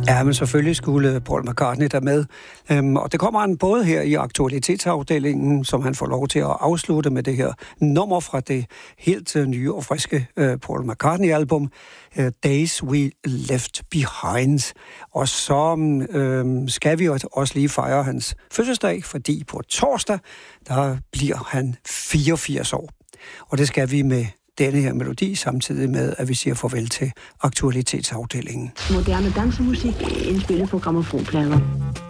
Ja, men selvfølgelig skulle Paul McCartney der med. Og det kommer han både her i aktualitetsafdelingen, som han får lov til at afslutte med det her nummer fra det helt nye og friske Paul McCartney-album, Days We Left Behind. Og så skal vi også lige fejre hans fødselsdag, fordi på torsdag, der bliver han 84 år. Og det skal vi med denne her melodi, samtidig med, at vi siger farvel til aktualitetsafdelingen. Moderne dansemusik indspillet på grammofonplader.